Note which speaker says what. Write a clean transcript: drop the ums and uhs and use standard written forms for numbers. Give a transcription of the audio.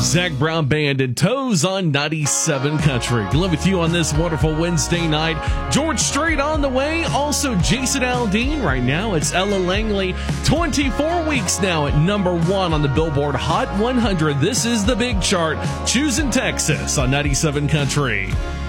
Speaker 1: Zach Brown Band and Toes on 97 Country. Glad with you on this wonderful Wednesday night. George Strait on the way. Also Jason Aldean. Right now it's Ella Langley. 24 weeks now at number 1 on the Billboard Hot 100. This is the Big Chart. Choosing Texas on 97 Country.